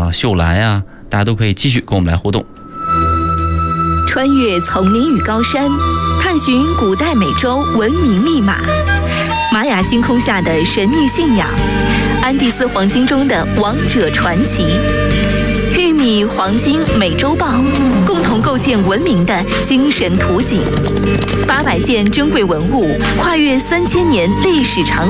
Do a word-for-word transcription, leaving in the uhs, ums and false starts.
啊、秀兰啊，大家都可以继续跟我们来互动。 穿越丛林与高山，探寻古代美洲文明密码，玛雅星空下的神秘信仰，安第斯黄金中的王者传奇。玉米、黄金、美洲豹，共同构建文明的精神图景。八百件珍贵文物，跨越三千年历史长